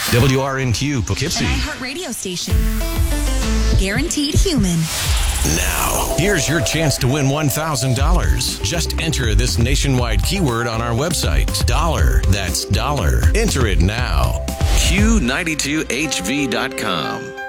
WRNQ Poughkeepsie. An iHeartRadio station. Guaranteed human. Now, here's your chance to win $1,000. Just enter this nationwide keyword on our website. Dollar. That's dollar. Enter it now. Q92HV.com.